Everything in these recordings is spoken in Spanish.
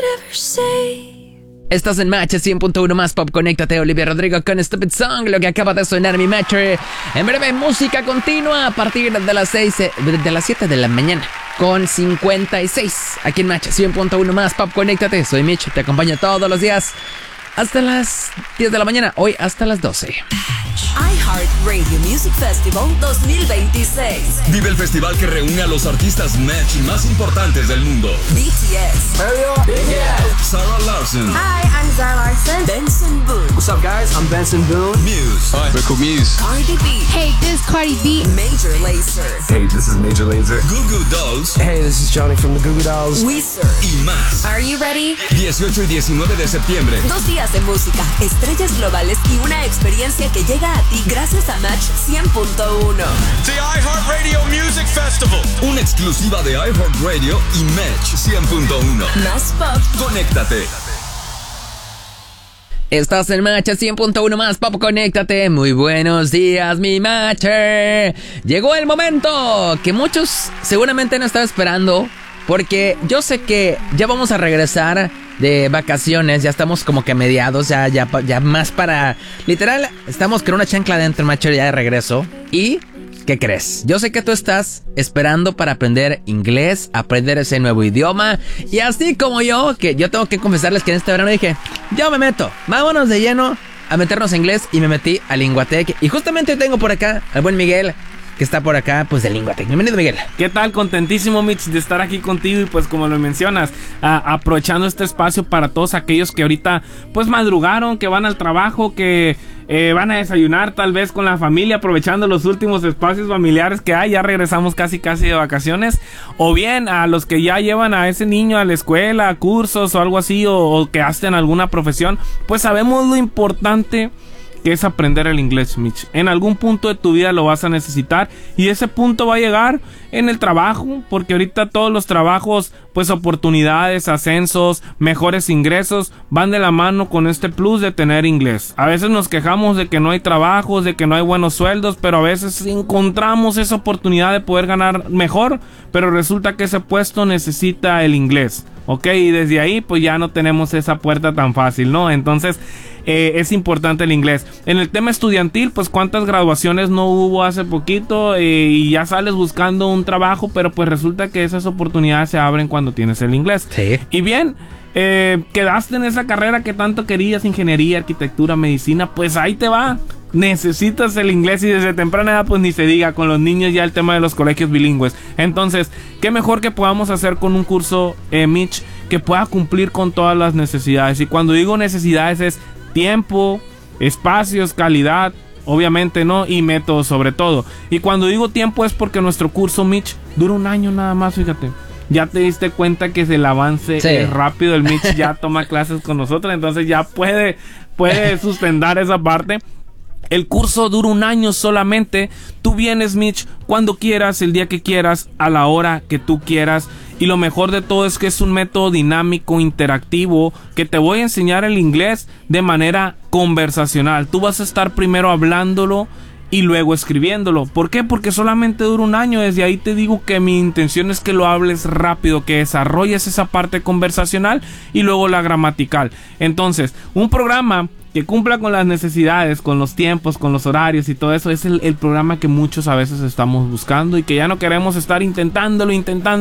Estás en Match 100.1 más pop. Conéctate, Olivia Rodrigo con Stupid Song. Lo que acaba de sonar mi Match. En breve, música continua a partir de las 7 de la mañana con 56. Aquí en Match 100.1 más pop. Conéctate, soy Mitch. Te acompaño todos los días hasta las 10 de la mañana. Hoy hasta las 12. iHeartRadio Music Festival 2026. Vive el festival que reúne a los artistas Match más importantes del mundo. BTS. Sarah Larson. Hi, I'm Sarah Larson. Benson Boone. What's up, guys? I'm Benson Boone. Muse. Hi, we're cool Muse. Cardi B. Hey, this is Cardi B. Major Lazer. Hey, this is Major Lazer. Goo Goo Dolls. Hey, this is Johnny from the Goo Goo Dolls. Weezer. Y más. Are you ready? 18 y 19 de septiembre. 2 días de música, estrellas globales y una experiencia que llega a ti gracias a Match 100.1. The iHeartRadio Music Festival. Una exclusiva de iHeartRadio y Match 100.1. Más pop. Conéctate. Estás en Match 100.1 más pop. Conéctate. Muy buenos días, mi Matcher. Llegó el momento que muchos seguramente han estado esperando, porque yo sé que ya vamos a regresar de vacaciones. Ya estamos como que a mediados, ya más para... Literal, estamos con una chancla dentro, Matcher, ya de regreso. ¿Y qué crees? Yo sé que tú estás esperando para aprender inglés, aprender ese nuevo idioma. Y así como yo, que yo tengo que confesarles que en este verano dije, yo me meto, vámonos de lleno a meternos en inglés. Y me metí a Linguatec. Y justamente tengo por acá al buen Miguel, que está por acá, pues de Linguatec. Bienvenido, Miguel. ¿Qué tal? Contentísimo, Mitch, de estar aquí contigo. Y pues como lo mencionas, aprovechando este espacio para todos aquellos que ahorita pues madrugaron, que van al trabajo, que van a desayunar tal vez con la familia, aprovechando los últimos espacios familiares que hay. Ya regresamos casi de vacaciones. O bien a los que ya llevan a ese niño a la escuela, a cursos o algo así, o que hacen alguna profesión. Pues sabemos lo importante que es aprender el inglés, Mitch. En algún punto de tu vida lo vas a necesitar, y ese punto va a llegar en el trabajo, porque ahorita todos los trabajos, pues oportunidades, ascensos, mejores ingresos van de la mano con este plus de tener inglés. A veces nos quejamos de que no hay trabajos, de que no hay buenos sueldos, pero a veces encontramos esa oportunidad de poder ganar mejor, pero resulta que ese puesto necesita el inglés, ¿ok? Y desde ahí pues ya no tenemos esa puerta tan fácil, ¿no? Entonces es importante el inglés. En el tema estudiantil, pues cuántas graduaciones no hubo hace poquito, y ya sales buscando un trabajo, pero pues resulta que esas oportunidades se abren cuando tienes el inglés. Sí. Y bien, quedaste en esa carrera que tanto querías, ingeniería, arquitectura, medicina, pues ahí te va. Necesitas el inglés, y desde temprana edad pues ni se diga, con los niños ya el tema de los colegios bilingües. Entonces, qué mejor que podamos hacer con un curso, Mitch, que pueda cumplir con todas las necesidades. Y cuando digo necesidades es tiempo, espacios, calidad, obviamente, ¿no? Y métodos sobre todo. Y cuando digo tiempo es porque nuestro curso, Mitch, dura 1 año nada más, fíjate. Ya te diste cuenta que el avance es rápido. El Mitch ya toma clases con nosotros, entonces ya puede sustentar esa parte. El curso dura 1 año solamente. Tú vienes, Mitch, cuando quieras, el día que quieras, a la hora que tú quieras. Y lo mejor de todo es que es un método dinámico, interactivo, que te voy a enseñar el inglés de manera conversacional. Tú vas a estar primero hablándolo y luego escribiéndolo. ¿Por qué? Porque solamente dura 1 año. Desde ahí te digo que mi intención es que lo hables rápido, que desarrolles esa parte conversacional y luego la gramatical. Entonces, un programa que cumpla con las necesidades, con los tiempos, con los horarios y todo eso, es el programa que muchos a veces estamos buscando, y que ya no queremos estar intentándolo,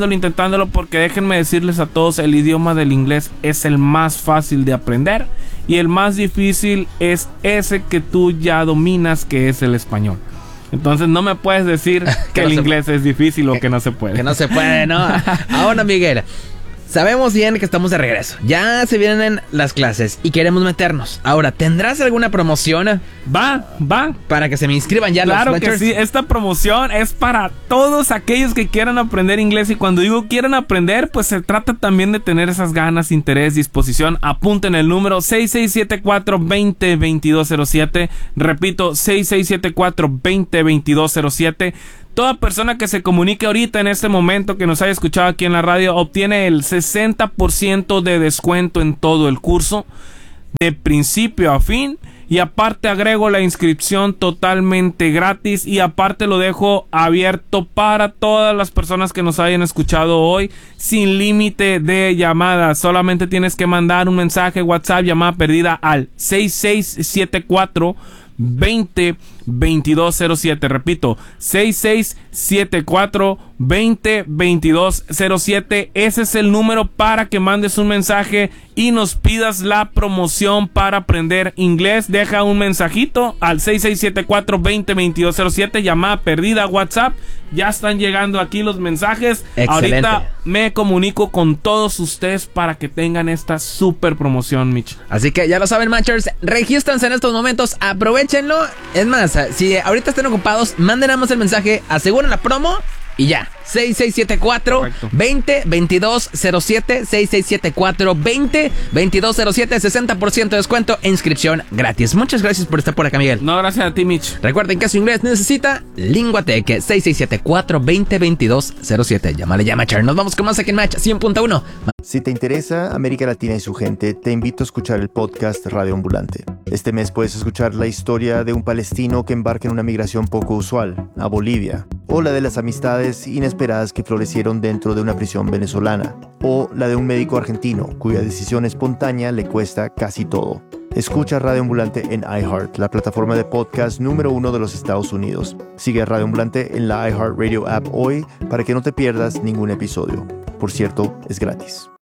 porque déjenme decirles a todos, el idioma del inglés es el más fácil de aprender, y el más difícil es ese que tú ya dominas, que es el español. Entonces no me puedes decir que el inglés es difícil o que no se puede. Que no se puede, ¿no? Ahora, Miguel, sabemos bien que estamos de regreso. Ya se vienen las clases y queremos meternos. Ahora, ¿tendrás alguna promoción? Va. Para que se me inscriban ya. Claro los que sí. Esta promoción es para todos aquellos que quieran aprender inglés. Y cuando digo quieran aprender, pues se trata también de tener esas ganas, interés, disposición. Apunten el número 6674-202207. Repito, 6674-202207. Toda persona que se comunique ahorita en este momento, que nos haya escuchado aquí en la radio, obtiene el 60% de descuento en todo el curso, de principio a fin. y aparte agrego la inscripción totalmente gratis y aparte lo dejo abierto para todas las personas que nos hayan escuchado hoy sin límite de llamadas. Solamente tienes que mandar un mensaje WhatsApp llamada perdida al 6674 20-2207. Repito, 6674-20-2207. Ese es el número para que mandes un mensaje y nos pidas la promoción para aprender inglés. Deja un mensajito al 6674-20-2207. Llamada perdida WhatsApp. Ya están llegando aquí los mensajes. Excelente. Ahorita me comunico con todos ustedes para que tengan esta super promoción, Mitch. Así que ya lo saben, Matchers, regístrense en estos momentos, aprovechenlo. Es más, si ahorita están ocupados, manden nada más el mensaje, aseguren la promo y ya. 6674-20-2207, 6674-20-2207, 60% de descuento e inscripción gratis. Muchas gracias por estar por acá, Miguel. No, gracias a ti, Mitch. Recuerden que su inglés necesita Linguateque, 6674-20-2207. Llámale ya, Matcher. Nos vamos con más aquí en Match 100.1. Si te interesa América Latina y su gente, te invito a escuchar el podcast Radio Ambulante. Este mes puedes escuchar la historia de un palestino que embarca en una migración poco usual, a Bolivia, o la de las amistades inesperadas que florecieron dentro de una prisión venezolana, o la de un médico argentino cuya decisión espontánea le cuesta casi todo. Escucha Radio Ambulante en iHeart, la plataforma de podcast número 1 de los Estados Unidos. Sigue a Radio Ambulante en la iHeartRadio app hoy para que no te pierdas ningún episodio. Por cierto, es gratis.